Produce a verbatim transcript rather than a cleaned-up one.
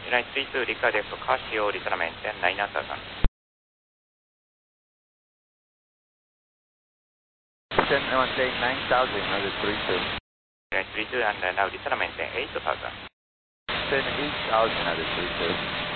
Line three two ricade for Casio ritornamente nine thousand. ten maintain nine thousand, another three two. Line three two and now ritornamente eight thousand. ten eight thousand, another three two.